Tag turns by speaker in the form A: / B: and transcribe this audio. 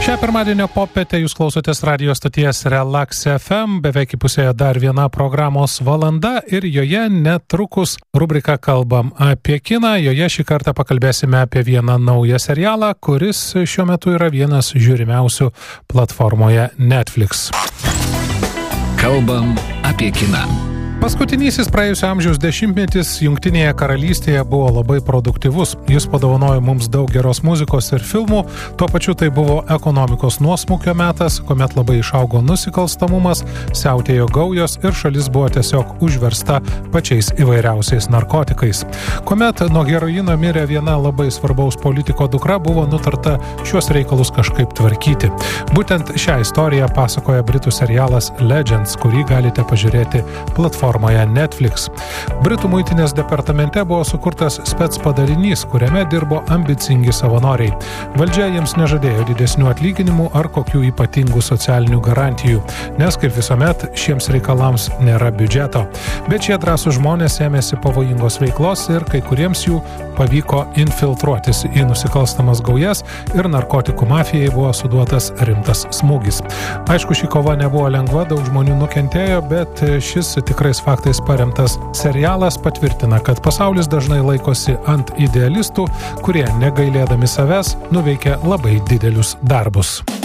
A: Šią pirmadienio popietę jūs klausotės radio stoties Relax FM, beveik įpusėje dar viena programos valanda ir joje netrukus rubrika Kalbam apie kiną. Joje šį kartą pakalbėsime apie vieną naują serialą, kuris šiuo metu yra vienas žiūrimiausių platformoje Netflix.
B: Kalbam apie kiną.
A: Paskutinysis praėjusio amžiaus dešimtmetis Jungtinėje karalystėje buvo labai produktyvus. Jis padovanojo mums daug geros muzikos ir filmų, tuo pačiu tai buvo ekonomikos nuosmukio metas, kuomet labai išaugo nusikalstamumas, siautėjo gaujos ir šalis buvo tiesiog užversta pačiais įvairiausiais narkotikais. Kuomet nuo heroino mirė viena labai svarbaus politiko dukra, buvo nutarta šios reikalus kažkaip tvarkyti. Būtent šią istoriją pasakoja britų serialas Legends, kurį galite pažiūrėti platformoje Netflix. Britų muitinės departamente buvo sukurtas spec padalinys, kuriame dirbo ambicingi savanoriai. Valdžia jiems nežadėjo didesnių atlyginimų ar kokių ypatingų socialinių garantijų, nes kaip visuomet šiems reikalams nėra biudžeto. Bet šie drąsūs žmonės ėmėsi pavojingos veiklos ir kai kuriems jų pavyko infiltruotis į nusikalstamas gaujas ir narkotikų mafijai buvo suduotas rimtas smūgis. Aišku, ši kova nebuvo lengva, daug žmonių nukentėjo, bet šis tikrais faktais paremtas serialas patvirtina, kad pasaulis dažnai laikosi ant idealistų, kurie negailėdami savęs nuveikia labai didelius darbus.